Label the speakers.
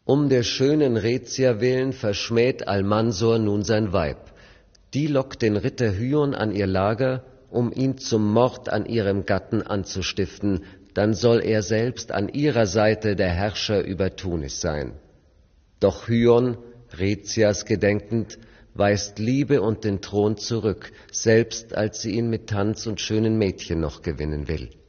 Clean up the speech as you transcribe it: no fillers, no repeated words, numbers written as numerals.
Speaker 1: Um der schönen Rezia willen verschmäht Almansor nun sein Weib. Die lockt den Ritter Hyon an ihr Lager, um ihn zum Mord an ihrem Gatten anzustiften, dann soll er selbst an ihrer Seite der Herrscher über Tunis sein. Doch Hyon, Rezias gedenkend, weist Liebe und den Thron zurück, selbst als sie ihn mit Tanz und schönen Mädchen noch gewinnen will.